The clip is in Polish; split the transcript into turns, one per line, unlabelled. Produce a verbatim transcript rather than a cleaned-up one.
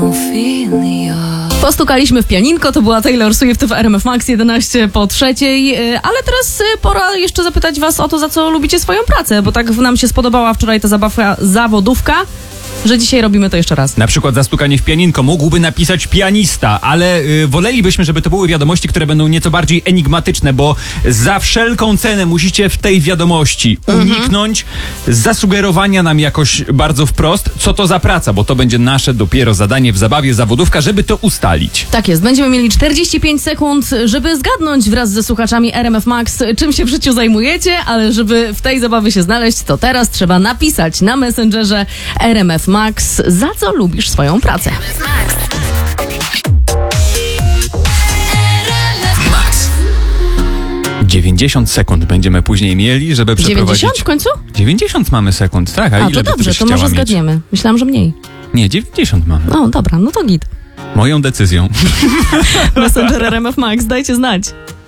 Postukaliśmy w pianinko, to była Taylor Swift w R M F Max jedenaście po trzeciej, ale teraz pora jeszcze zapytać was o to, za co lubicie swoją pracę, bo tak nam się spodobała wczoraj ta zabawa zawodówka, że dzisiaj robimy to jeszcze raz.
Na przykład za stukanie w pianinko mógłby napisać pianista, ale y, wolelibyśmy, żeby to były wiadomości, które będą nieco bardziej enigmatyczne, bo za wszelką cenę musicie w tej wiadomości uniknąć mhm. zasugerowania nam jakoś bardzo wprost, co to za praca, bo to będzie nasze dopiero zadanie w zabawie zawodówka, żeby to ustalić.
Tak jest, będziemy mieli czterdzieści pięć sekund, żeby zgadnąć wraz ze słuchaczami R M F Max, czym się w życiu zajmujecie, ale żeby w tej zabawie się znaleźć, to teraz trzeba napisać na Messengerze R M F Max, za co lubisz swoją pracę.
Max. dziewięćdziesiąt sekund będziemy później mieli, żeby przeprowadzić...
dziewięćdziesiąt w końcu?
dziewięćdziesiąt mamy sekund, tak. A,
a
ile
to dobrze, to może zgadniemy.
Mieć?
Myślałam, że mniej.
Nie, dziewięćdziesiąt mamy.
No dobra, no to git.
Moją decyzją.
Messenger R M F Max, dajcie znać.